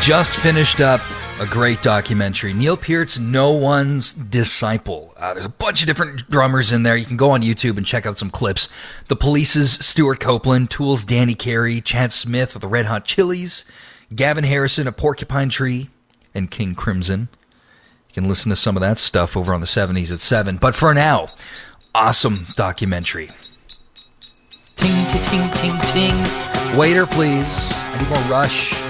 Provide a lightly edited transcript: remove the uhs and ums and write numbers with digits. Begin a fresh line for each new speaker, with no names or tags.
just finished up a great documentary. Neil Peart's No One's Disciple. There's a bunch of different drummers in there. You can go on YouTube and check out some clips. The Police's Stuart Copeland, Tool's Danny Carey, Chad Smith of the Red Hot Chilies, Gavin Harrison of Porcupine Tree, and King Crimson. You can listen to some of that stuff over on the 70s at 7. But for now, awesome documentary. Ting, ting, ting, ting. Waiter, please. I need more Rush.